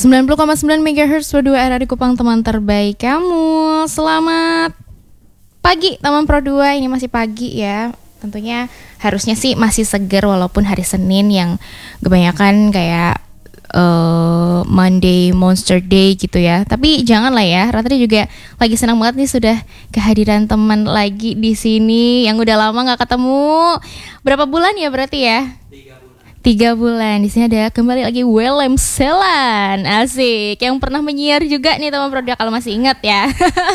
90,9 MHz Pro 2 RRI Kupang, teman terbaik kamu. Selamat pagi teman Pro 2, ini masih pagi ya. Tentunya harusnya sih masih segar walaupun hari Senin yang kebanyakan kayak Monday Monster Day gitu ya. Tapi janganlah ya, Ratri juga lagi senang banget nih sudah kehadiran teman lagi di sini yang udah lama nggak ketemu. Berapa bulan ya berarti ya? 3 bulan. Di sini ada kembali lagi Willem Selan, asik, yang pernah menyiar juga nih teman produk kalau masih ingat ya.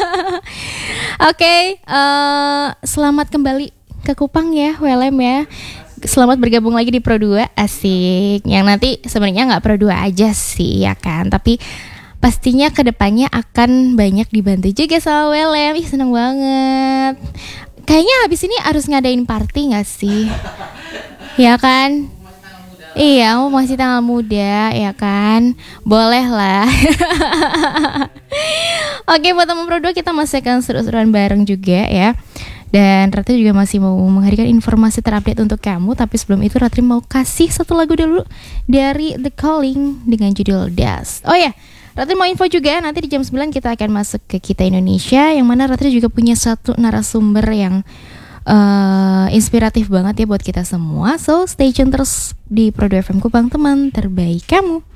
Oke, selamat kembali ke Kupang ya Willem ya. Selamat bergabung lagi di Pro 2, asik. Yang nanti sebenarnya nggak Pro 2 aja sih ya kan, tapi pastinya kedepannya akan banyak dibantu juga sama Willem. Ih, seneng banget. Kayaknya habis ini harus ngadain party nggak sih? Ya kan? Iya, masih tanggal muda ya kan, boleh lah. Oke, buat teman Pro 2 kita masih akan seru-seruan bareng juga ya. Dan Ratri juga masih mau menghadirkan informasi terupdate untuk kamu. Tapi sebelum itu Ratri mau kasih satu lagu dulu dari The Calling dengan judul Dust. Oh ya, Ratri mau info juga, nanti di jam 9 kita akan masuk ke Kita Indonesia, yang mana Ratri juga punya satu narasumber yang inspiratif banget ya buat kita semua. So stay tune terus di Pro 2 FM Kupang, teman terbaik kamu.